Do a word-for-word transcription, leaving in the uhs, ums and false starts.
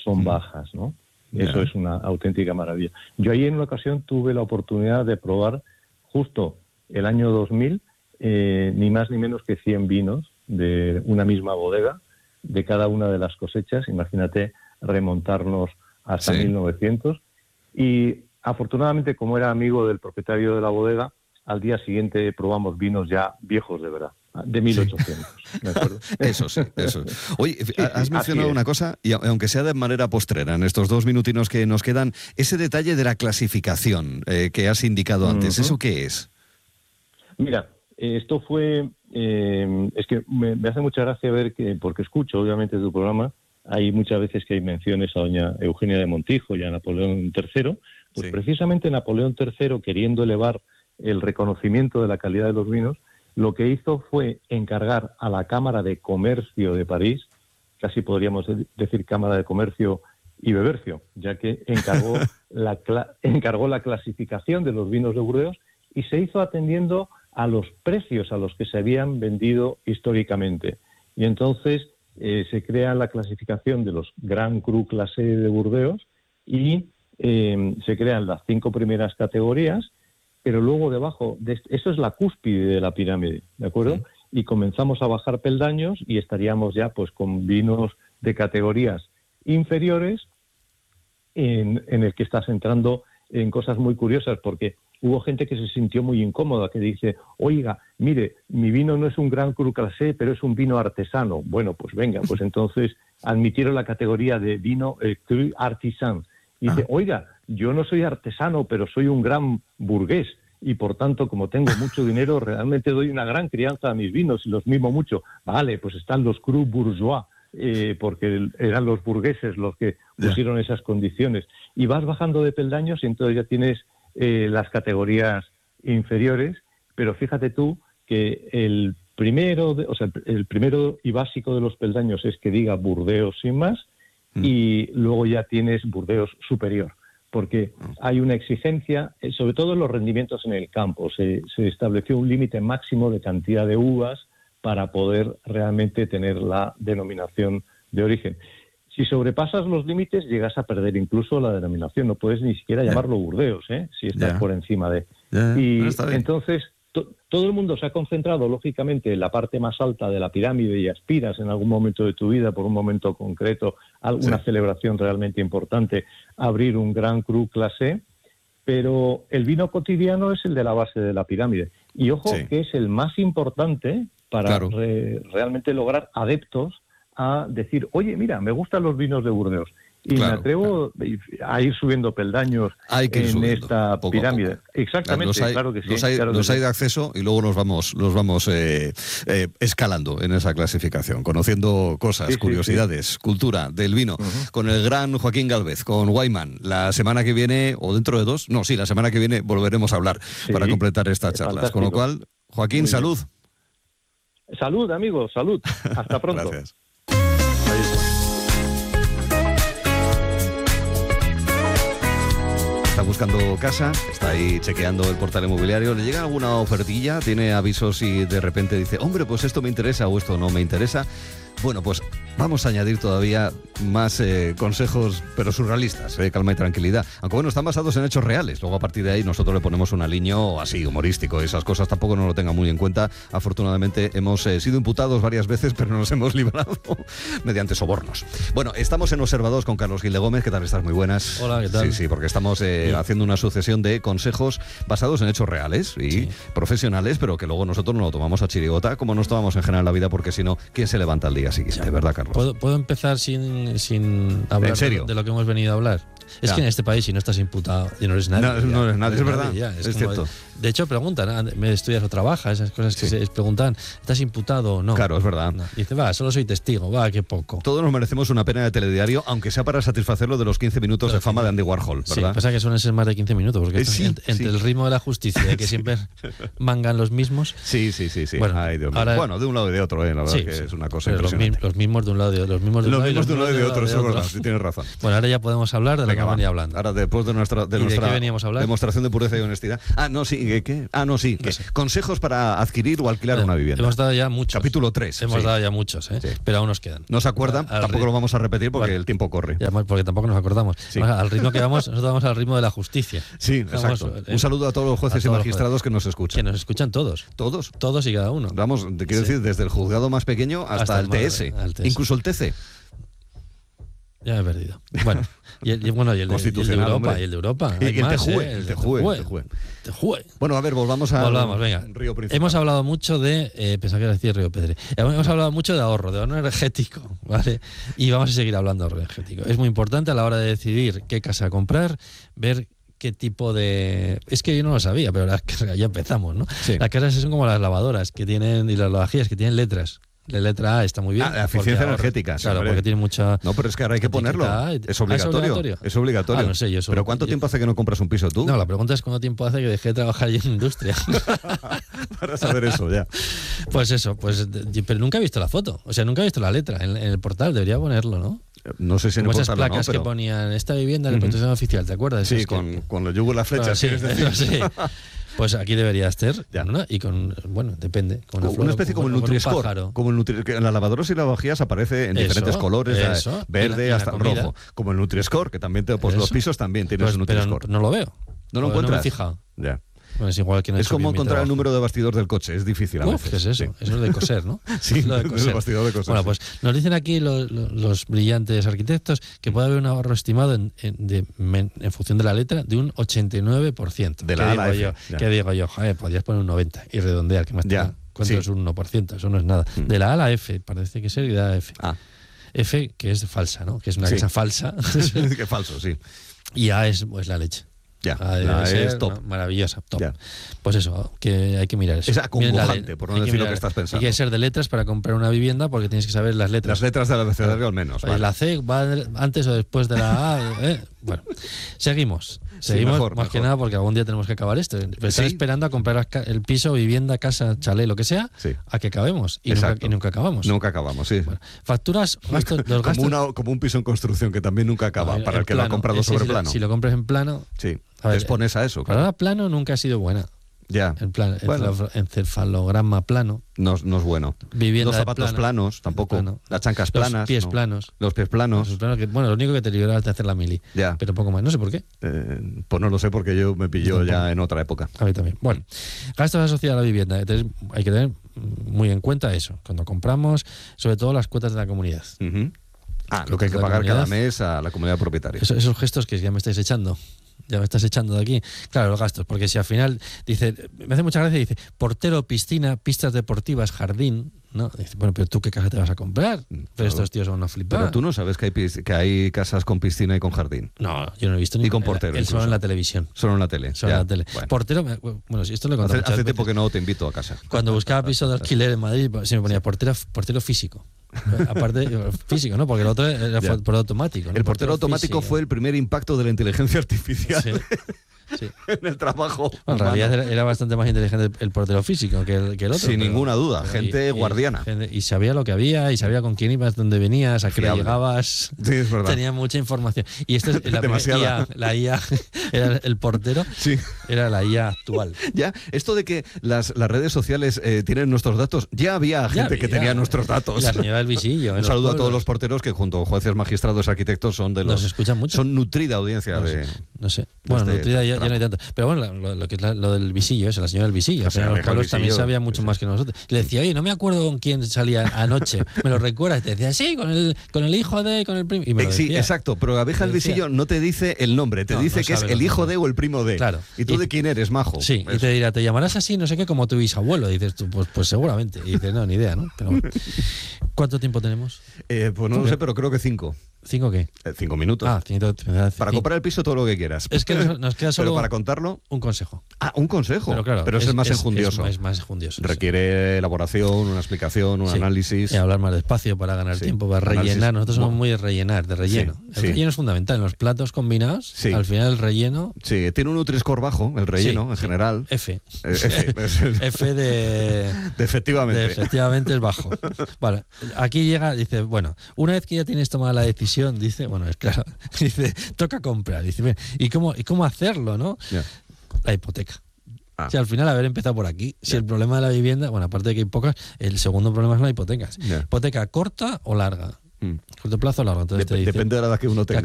son bajas, ¿no? Yeah. Eso es una auténtica maravilla. Yo ahí en una ocasión tuve la oportunidad de probar justo el año dos mil, eh, ni más ni menos que cien vinos de una misma bodega, de cada una de las cosechas. Imagínate remontarnos hasta sí. mil novecientos. Y afortunadamente, como era amigo del propietario de la bodega, al día siguiente probamos vinos ya viejos de verdad, de mil ochocientos. Sí. ¿De acuerdo? Eso sí, eso. Oye, has mencionado una cosa, y aunque sea de manera postrera, en estos dos minutinos que nos quedan, ese detalle de la clasificación eh, que has indicado antes, uh-huh. ¿eso qué es? Mira, esto fue... Eh, es que me, me hace mucha gracia ver que, porque escucho obviamente tu programa, hay muchas veces que hay menciones a doña Eugenia de Montijo y a Napoleón tercero, pues sí. precisamente Napoleón tercero, queriendo elevar el reconocimiento de la calidad de los vinos, lo que hizo fue encargar a la Cámara de Comercio de París, casi podríamos decir Cámara de Comercio y Bebercio, ya que encargó la, encargó la clasificación de los vinos de Burdeos y se hizo atendiendo a los precios a los que se habían vendido históricamente. Y entonces eh, se crea la clasificación de los Grand Cru Classé de Burdeos y eh, se crean las cinco primeras categorías, pero luego debajo, de esto, eso es la cúspide de la pirámide, ¿de acuerdo? Sí. Y comenzamos a bajar peldaños y estaríamos ya pues con vinos de categorías inferiores en, en el que estás entrando en cosas muy curiosas, porque hubo gente que se sintió muy incómoda, que dice, oiga, mire, mi vino no es un Grand Cru Classé, pero es un vino artesano. Bueno, pues venga, pues entonces admitieron la categoría de vino eh, Cru Artisan. Y dice, oiga, yo no soy artesano, pero soy un gran burgués. Y por tanto, como tengo mucho dinero, realmente doy una gran crianza a mis vinos y los mimo mucho. Vale, pues están los Cru Bourgeois, eh, porque eran los burgueses los que pusieron yeah. esas condiciones. Y vas bajando de peldaños y entonces ya tienes eh, las categorías inferiores, pero fíjate tú que el primero, de, o sea, el primero y básico de los peldaños es que diga Burdeos sin más, mm. y luego ya tienes Burdeos superior, porque hay una exigencia, sobre todo en los rendimientos en el campo. Se, se estableció un límite máximo de cantidad de uvas para poder realmente tener la denominación de origen. Si sobrepasas los límites, llegas a perder incluso la denominación. No puedes ni siquiera yeah. llamarlo Burdeos, ¿eh? Si estás yeah. por encima de... Yeah. Y no, entonces, to, todo el mundo se ha concentrado, lógicamente, en la parte más alta de la pirámide y aspiras en algún momento de tu vida, por un momento concreto, a alguna sí. celebración realmente importante, a abrir un Grand Cru Classé, pero el vino cotidiano es el de la base de la pirámide. Y ojo, sí. que es el más importante para claro. re, realmente lograr adeptos a decir, oye, mira, me gustan los vinos de Burdeos. Y claro, me atrevo claro. a ir subiendo peldaños hay que ir en subiendo, esta poco pirámide. A poco. Exactamente, los hay, claro que sí. Los hay, claro los que hay sí. de acceso y luego nos vamos, los vamos eh, eh, escalando en esa clasificación, conociendo cosas, sí, curiosidades, sí, sí. cultura del vino, uh-huh. con el gran Joaquín Gálvez, con Wayman. La semana que viene, o dentro de dos, no, sí, la semana que viene volveremos a hablar sí, para completar estas charlas. Fantástico. Con lo cual, Joaquín, Muy salud. Bien. Salud, amigos, salud. Hasta pronto. Gracias. Está buscando casa, está ahí chequeando el portal inmobiliario, le llega alguna ofertilla, tiene avisos y de repente dice, hombre, pues esto me interesa o esto no me interesa. Bueno, pues vamos a añadir todavía más eh, consejos, pero surrealistas, eh, calma y tranquilidad. Aunque bueno, están basados en hechos reales. Luego a partir de ahí nosotros le ponemos un aliño así, humorístico. Esas cosas tampoco nos lo tengan muy en cuenta. Afortunadamente hemos eh, sido imputados varias veces, pero nos hemos librado mediante sobornos. Bueno, estamos en Observados con Carlos Gil de Gómez. ¿Qué tal estás? Muy buenas. Hola, ¿qué tal? Sí, sí, porque estamos eh, sí. haciendo una sucesión de consejos basados en hechos reales y sí. profesionales, pero que luego nosotros no lo tomamos a chirigota, como nos tomamos en general la vida, porque si no, ¿quién se levanta al día siguiente? Sí. ¿Verdad, Carlos? ¿Puedo, ¿Puedo empezar sin, sin hablar ¿En serio? De, de lo que hemos venido a hablar? Es ya. que en este país, si no estás imputado, y no eres nadie. No, ya, no eres nadie, es, es verdad. Nadie, ya, es es cierto. De, de hecho, preguntan, ¿me estudias o trabajas? Esas cosas que sí. se preguntan, ¿estás imputado o no? Claro, es verdad. No. Y dice, va, solo soy testigo, va, qué poco. Todos nos merecemos una pena de telediario, aunque sea para satisfacerlo de los quince minutos claro, de fama sí. de Andy Warhol, ¿verdad? Sí, pasa que suelen ser más de quince minutos, porque eh, sí, entre, entre sí. el ritmo de la justicia y que siempre mangan los mismos. Sí, sí, sí. sí. Bueno, Ay, Dios mío. ahora, bueno, de un lado y de otro, ¿eh? La verdad sí, que sí. es una cosa Pero impresionante. Los, los mismos de un lado y de otro. Los mismos de un los lado y mismos de un lado y de otro, eso es verdad, sí tienes razón. Bueno, ahora ya podemos hablar de lo que hemos venido hablando. Ahora, después de nuestra, de ¿Y nuestra de qué veníamos a hablar? demostración de pureza y honestidad. Ah, no, sí, ¿qué? qué? Ah, no, sí. No sé. Consejos para adquirir o alquilar una vivienda. Hemos dado ya muchos. Capítulo tres. Hemos sí. dado ya muchos, ¿eh? Sí. Pero aún nos quedan. No se acuerdan, Al tampoco ri- lo vamos a repetir porque Vale. el tiempo corre. Ya, porque tampoco nos acordamos. Sí. Vamos, al ritmo que vamos, nosotros vamos al ritmo de la justicia. Sí, Vamos, exacto. eh, Un saludo a todos los jueces a y todos los magistrados que nos Que escuchan. nos escuchan todos. Todos. Todos y cada uno. Vamos, te quiero Sí. decir, desde el juzgado más pequeño hasta, Hasta el el más- T S, al T S. incluso el T C. Ya me he perdido. Bueno, y el, y, bueno, y el, de, y el de Constitucional, Europa. hombre. Y el de Europa. Y Hay el más, TEJUE, ¿eh? el TEJUE, el TEJUE. TEJUE. Bueno, a ver, volvamos a Volvamos, venga. Río Principal. Hemos hablado mucho de. Eh, pensaba que era decir Río Pedre. Hemos hablado mucho de ahorro, de ahorro energético, ¿vale? Y vamos a seguir hablando de ahorro energético. Es muy importante a la hora de decidir qué casa comprar, ver qué tipo de... Es que yo no lo sabía, pero las casas- ya empezamos, ¿no? Sí. Las casas son como las lavadoras que tienen y las lavavajillas que tienen letras. La letra A está muy bien. Ah, la eficiencia porque ahorra- energética, sí, Claro, hombre. porque tiene mucha... No, pero es que ahora hay que ponerlo. Etiqueta, Es ¿ah, obligatorio. es obligatorio? Es obligatorio. Ah, no sé, yo solo- ¿Pero cuánto yo- tiempo hace que no compras un piso tú? No, la pregunta es cuánto tiempo hace que dejé de trabajar yo en industria. Para saber eso, ya. Pues eso, pues de- pero nunca he visto la foto, o sea, nunca he visto la letra en, en el portal, debería ponerlo, ¿no? No sé si en Como el esas portal o no, placas pero... que ponían esta vivienda de Ujú. protección oficial, ¿te acuerdas? Sí, Esas que- con, con los yugos y las flechas, Claro, sí, ¿quieres decir? sí. Pues aquí debería estar, Ya. ¿no? Y con, bueno, depende. Con una, Una flor, especie como el con un Nutri-Score. pájaro. Como el Nutri que en las lavadoras y lavajías aparece en Eso, diferentes colores, eh, eso. verde Y la- y la hasta comida. rojo. Como el Nutri-Score, que también te, pues Eso. los pisos también tienen Pues, su pero Nutri-Score. no lo veo. ¿No lo O encuentras? No me he fijado. Ya. Bueno, es igual que no he Es hecho como bien mi encontrar el trabajo. número de bastidor del coche, es difícil a Uf, veces. ¿qué es eso? Sí. Eso es de coser, ¿no? Sí, Es lo de el coser. bastidor de coser, Bueno, sí. pues nos dicen aquí los, los- los brillantes arquitectos que puede haber un ahorro estimado en, en, de- men- en función de la letra de un ochenta y nueve por ciento. De ¿Qué la A a digo la F, yo? ya. ¿Qué digo yo? Joder, podrías poner un noventa y redondear, que más te Ya, da. ¿Cuánto sí. es un uno por ciento? Eso no es nada. Mm. De la A a la F, parece que ser, y de la F. Ah, F, que es falsa, ¿no? Que es una Sí. casa falsa. qué falso, sí. Y A es pues, la leche. Ya, A debe la ser, es top. ¿no? Maravillosa, top. Ya. Pues eso, que hay que mirar eso. Es Miren la acongojante, le- por no hay decir lo mirar- que estás pensando. Hay que ser de letras para comprar una vivienda porque tienes que saber las letras. Las letras del abecedario al menos. Oye, vale. La C va antes o después de la A. ¿eh? Bueno, seguimos. Sí, Seguimos mejor, más que mejor. nada porque algún día tenemos que acabar esto. Pero estar Sí. esperando a comprar las ca- el piso, vivienda, casa, chalet, lo que sea, Sí. a que acabemos. Y nunca, Exacto. y nunca acabamos. Nunca acabamos, sí. Bueno, facturas, gastos, los gastos. Como, una, como un piso en construcción que también nunca acaba, No, para el que lo ha plano. comprado Ese, sobre si lo- plano. Si lo compras en plano, Sí, A ver, te expones a eso, la claro. palabra plano nunca ha sido buena. Ya, En plan, Bueno. encefalograma plano, no, no es bueno. vivienda Los de zapatos plano, planos, tampoco. plano. Las chancas Los planas. pies no. planos. Los pies planos. Esos planos que, bueno, lo único que te libera es de hacer la mili. Ya. Pero poco más. No sé por qué. Eh, pues no lo sé porque yo me pilló Tampoco. ya en otra época. A mí también. Bueno, gastos asociados a la vivienda. Entonces, hay que tener muy en cuenta eso. Cuando compramos, sobre todo las cuotas de la comunidad. Ujú. Ah, Creo lo que hay que que la pagar cada comunidad- mes a la comunidad propietaria. Eso- esos gestos que ya me estáis echando. Ya me estás echando de aquí. Claro, los gastos. Porque si al final dice, me hace mucha gracia, dice, portero, piscina, pistas deportivas, jardín. ¿No? Dice, bueno, pero tú qué casa te vas a comprar. Pero Claro. estos tíos van a flipar. Pero tú no sabes que hay, pis- que hay casas con piscina y con jardín. No, yo no he visto Y ni con en la- portero el solo incluso. en la televisión. Solo en la tele. Solo ya. en la tele. Bueno. Portero, me- bueno, sí, esto lo he Hace, contado muchas hace tiempo veces. que no te invito a casa. Cuando buscaba piso de alquiler en Madrid, se me ponía portero, portero físico. Aparte, físico, ¿no? Porque el otro era Ya. por automático. ¿no? El portero automático físico. fue el primer impacto de la inteligencia artificial Sí, sí. en el trabajo. Bueno, en humano. realidad era, era bastante más inteligente el portero físico que el, que el otro. Sin pero- ninguna duda, pero- gente y- y- guardiana. gente- Y sabía lo que había, y sabía con quién ibas, dónde venías, a qué hora Fiable. llegabas. Sí, es verdad. Tenía mucha información. Y esto es la Demasiada. I A, la I A, era el portero, Sí. era la I A actual. Ya, esto de que las, las redes sociales eh, tienen nuestros datos, ya había Ya gente que había. tenía nuestros datos. La señora del visillo. en Un los saludo a todos pueblos. los porteros que junto a jueces, magistrados, arquitectos son de los Nos escuchan mucho. son nutrida audiencia No de sé, no sé. Bueno, este nutrida ya, ya tramo. no hay tanto. Pero bueno, lo, lo que es la- lo del visillo, eso, la señora del visillo. La Al final señora los pueblos del también visillo, sabía mucho sí, más que nosotros. Le decía, oye, no me acuerdo con quién salía anoche. ¿Me lo recuerdas? Y te decía, sí, con el, con el hijo de, con el primo. Y me lo Eh, sí, decía. exacto, pero la abeja Me del decía. visillo no te dice el nombre, te No, dice no que es sabe el los hijo nombres. de o el primo de. Claro. ¿Y tú Y- de quién eres, majo? Sí, y Eso. te dirá, te llamarás así, no sé qué, como tu bisabuelo. Y dices tú, pues, pues seguramente. Y dices, no, ni idea, ¿no? Pero bueno. ¿Cuánto tiempo tenemos? Eh, pues no lo sé, pero creo que cinco. ¿Cinco qué? Eh, cinco minutos. Ah, cinco. para cinco. comprar el piso todo lo que quieras. Es que nos, nos queda solo Pero para contarlo. un consejo. Ah, un consejo. Pero claro, es, el más enjundioso. Es, es más enjundioso. sí. Requiere elaboración, una explicación, un Sí. análisis. Y hablar más despacio para ganar Sí. tiempo, para Análisis. rellenar. Nosotros somos Bueno. muy de rellenar, de relleno. Sí, El sí. relleno es fundamental. En los platos combinados, Sí. al final el relleno. Sí, tiene un Nutri-Score bajo, el relleno, Sí, en sí. general. F. Eh, F, es el- F de. de efectivamente. de efectivamente es bajo. Vale, aquí llega, dice, bueno, una vez que ya tienes tomada la decisión decisión, dice, bueno, es claro, dice, toca comprar, dice, ¿y cómo, y cómo hacerlo, no? Yeah. La hipoteca. Ah. Si al final haber empezado por aquí, si Yeah. el problema de la vivienda, bueno, aparte de que hay pocas, el segundo problema es la hipoteca. Yeah. Hipoteca corta o larga. Mm. Corto plazo o largo. Entonces Dep- te dice, depende de la edad que uno tenga.